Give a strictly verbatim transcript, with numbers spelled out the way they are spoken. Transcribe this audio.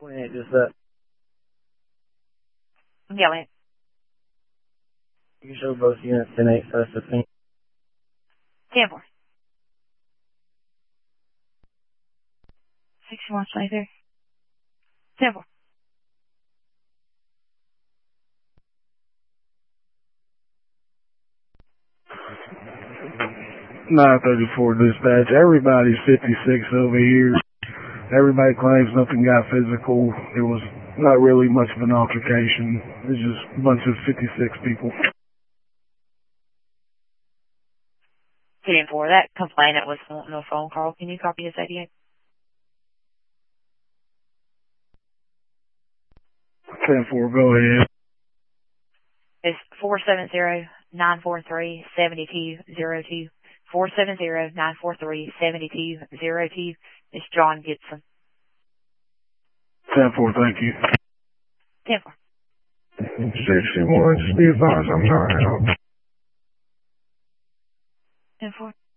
twenty-eight, just that. Yeah, wait. You show both units ten eight, first fifteen. ten four. sixty-one twenty-three. ten four. nine thirty-four dispatch. Everybody's fifty-six over here. Everybody claims nothing got physical. It was not really much of an altercation. It's just a bunch of fifty-six people. ten four. That complainant was wanting a phone call. Can you copy his eighty-eight? ten four, go ahead. It's four seven zero, nine four three, seven two zero two. four seven zero, nine four three, seven two zero two. It's John Gibson. ten four, thank you. ten four. sixty-one, just be advised, I'm trying to help. ten four.